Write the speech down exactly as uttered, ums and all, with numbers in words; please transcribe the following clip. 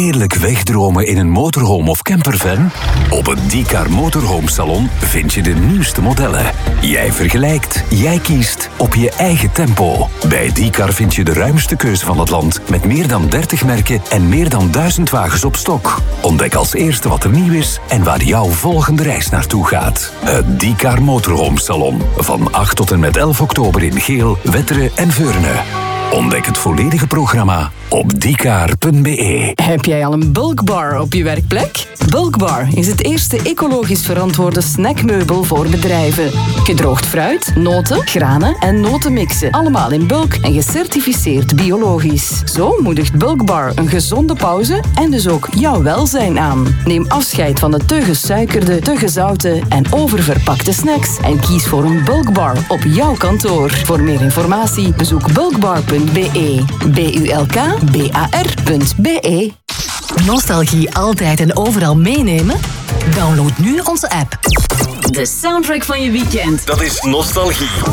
heerlijk wegdromen in een motorhome of campervan? Op het D-Car Motorhome Salon vind je de nieuwste modellen. Jij vergelijkt, jij kiest op je eigen tempo. Bij D-Car vind je de ruimste keuze van het land met meer dan dertig merken en meer dan duizend wagens op stok. Ontdek als eerste wat er nieuw is en waar jouw volgende reis naartoe gaat. Het D-Car Motorhome Salon. Van acht tot en met elf oktober in Geel, Wetteren en Veurne. Ontdek het volledige programma op diecar punt b e. Heb jij al een bulkbar op je werkplek? Bulkbar is het eerste ecologisch verantwoorde snackmeubel voor bedrijven. Gedroogd fruit, noten, granen en notenmixen. Allemaal in bulk en gecertificeerd biologisch. Zo moedigt Bulkbar een gezonde pauze en dus ook jouw welzijn aan. Neem afscheid van de te gesuikerde, te gezouten en oververpakte snacks en kies voor een Bulkbar op jouw kantoor. Voor meer informatie bezoek bulkbar punt b e. B U L K B A R punt b e. Nostalgie altijd en overal meenemen? Download nu onze app. De soundtrack van je weekend. Dat is nostalgie.